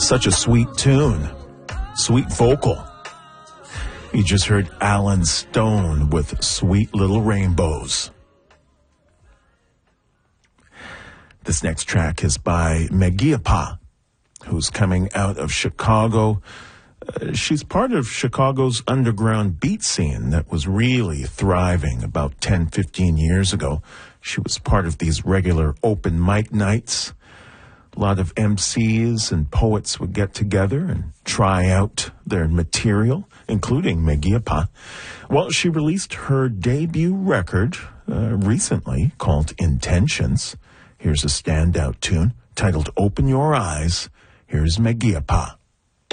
Such a sweet tune. Sweet vocal. You just heard Alan Stone with Sweet Little Rainbows. This next track is by Megiapa, who's coming out of Chicago. She's part of Chicago's underground beat scene that was really thriving about 10, 15 years ago. She was part of these regular open mic nights. A lot of MCs and poets would get together and try out their material, including Megiapa. Well, she released her debut record recently called Intentions. Here's a standout tune titled Open Your Eyes. Here's Megiapa.